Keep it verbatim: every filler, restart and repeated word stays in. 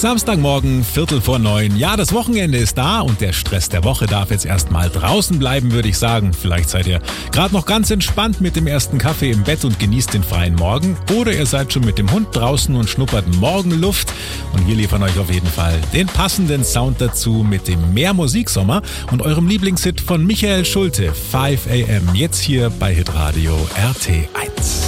Samstagmorgen, Viertel vor neun. Ja, das Wochenende ist da und der Stress der Woche darf jetzt erstmal draußen bleiben, würde ich sagen. Vielleicht seid ihr gerade noch ganz entspannt mit dem ersten Kaffee im Bett und genießt den freien Morgen. Oder ihr seid schon mit dem Hund draußen und schnuppert Morgenluft. Und wir liefern euch auf jeden Fall den passenden Sound dazu mit dem Mehr Musiksommer und eurem Lieblingshit von Michael Schulte, five a m. Jetzt hier bei Hitradio R T eins.